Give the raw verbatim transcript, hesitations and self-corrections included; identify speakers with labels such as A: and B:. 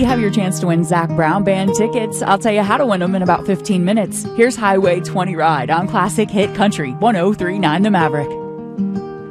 A: you have your chance to win Zac Brown Band tickets. I'll tell you how to win them in about fifteen minutes. Here's Highway twenty Ride on Classic Hit Country one oh three point nine The Maverick.